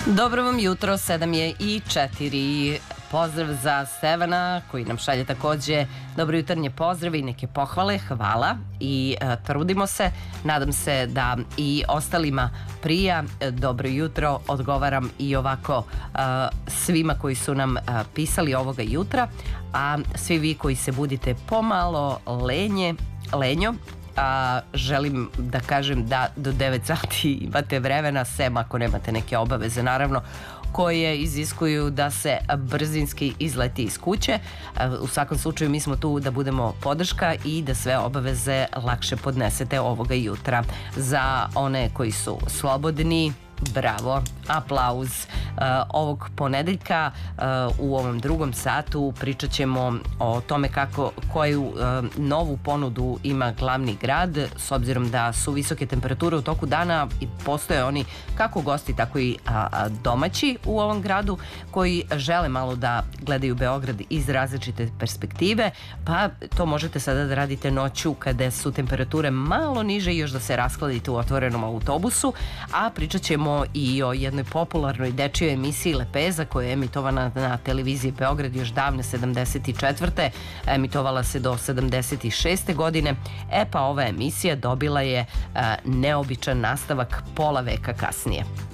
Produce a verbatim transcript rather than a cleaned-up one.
Dobro vam jutro, sedam je i četiri. Pozdrav za Stevana koji nam šalje takođe dobro jutarnje pozdrave i neke pohvale, hvala i e, trudimo se. Nadam se da i ostalima prija. Dobro jutro, odgovaram i ovako e, svima koji su nam e, pisali ovoga jutra, a svi vi koji se budite pomalo lenje, lenjo, a želim da kažem da do devet sati imate vremena, sem ako nemate neke obaveze, naravno, koje iziskuju da se brzinski izleti iz kuće. U svakom slučaju mi smo tu da budemo podrška i da sve obaveze lakše podnesete ovoga jutra. Za one koji su slobodni, bravo, aplauz. Uh, ovog ponedeljka uh, u ovom drugom satu pričat ćemo o tome kako, koju uh, novu ponudu ima glavni grad, s obzirom da su visoke temperature u toku dana i postoje oni kako gosti, tako i a, domaći u ovom gradu koji žele malo da gledaju Beograd iz različite perspektive, pa to možete sada da radite noću kada su temperature malo niže i još da se raskladite u otvorenom autobusu, a pričat ćemo i o jednoj popularnoj dečijoj emisiji Lepeza koja je emitovana na televiziji Beograd još davne sedamdeset četvrte. Emitovala se do sedamdeset šeste godine. E pa ova emisija dobila je a, neobičan nastavak pola veka kasnije.